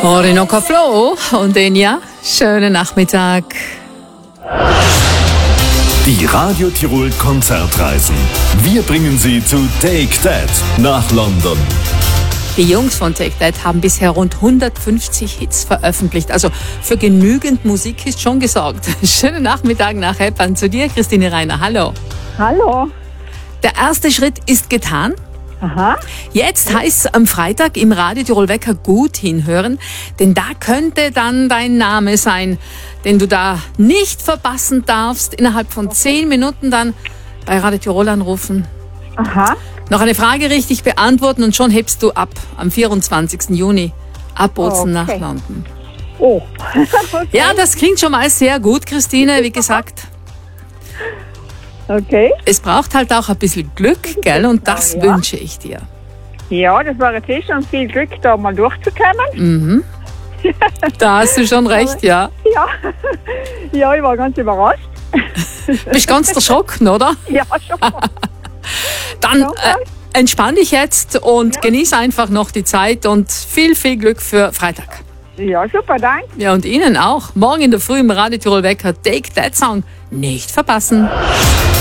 Orinoco Flow und Enya, schönen Nachmittag. Die Radio Tirol Konzertreisen. Wir bringen Sie zu Take That nach London. Die Jungs von Take That haben bisher rund 150 Hits veröffentlicht. Also für genügend Musik ist schon gesorgt. Schönen Nachmittag nach Heppan zu dir, Christine Reiner. Hallo. Hallo. Der erste Schritt ist getan. Aha. Jetzt heißt es am Freitag im Radio Tirol Wecker gut hinhören, denn da könnte dann dein Name sein, den du da nicht verpassen darfst. Innerhalb von 10 Minuten dann bei Radio Tirol anrufen. Aha. Noch eine Frage richtig beantworten und schon hebst du ab am 24. Juni ab Bozen nach London. Oh. Okay. Ja, das klingt schon mal sehr gut, Christine, wie gesagt. Okay. Es braucht halt auch ein bisschen Glück, gell? Und das wünsche ich dir. Ja, das war jetzt schon viel Glück, da mal durchzukommen. Mhm. Da hast du schon recht, ja. Ja. Ja, ich war ganz überrascht. Bist ganz erschrocken, oder? Ja, schon. Dann entspann dich jetzt und genieß einfach noch die Zeit und viel, viel Glück für Freitag. Ja, super, danke. Ja, und Ihnen auch. Morgen in der Früh im Radio Tirol Wecker Take That Song nicht verpassen.